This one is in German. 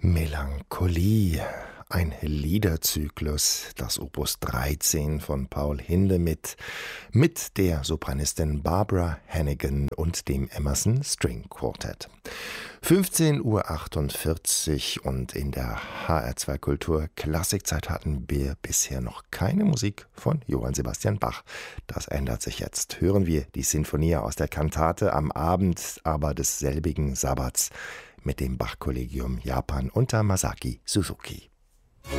Melancholie, ein Liederzyklus, das Opus 13 von Paul Hindemith mit der Sopranistin Barbara Hannigan und dem Emerson String Quartet. 15:48 Uhr und in der HR2 Kultur Klassikzeit hatten wir bisher noch keine Musik von Johann Sebastian Bach. Das ändert sich jetzt. Hören wir die Sinfonie aus der Kantate am Abend aber desselbigen Sabbats mit dem Bach-Kollegium Japan unter Masaki Suzuki.